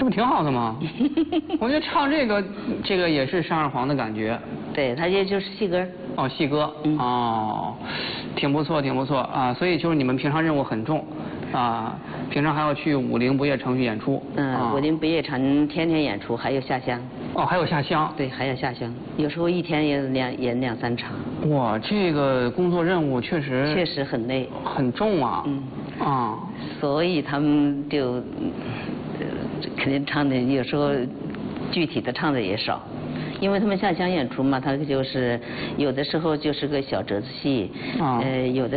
这不挺好的吗？我觉得唱这个也是单二黄的感觉。 对，它也就是戏歌。 哦，戏歌。哦，挺不错，挺不错啊。所以就是你们平常任务很重啊，平常还要去武陵不夜城去演出。 武陵不夜城天天演出，还有下乡。 哦，还有下乡。 对，还有下乡，有时候一天也演2、3场。 哇，这个工作任务确实很累， 很重啊。 所以他们就肯定唱的有时候具体的唱的也少，因为他们下乡演出嘛，他就是有的时候就是个小折子戏，有的。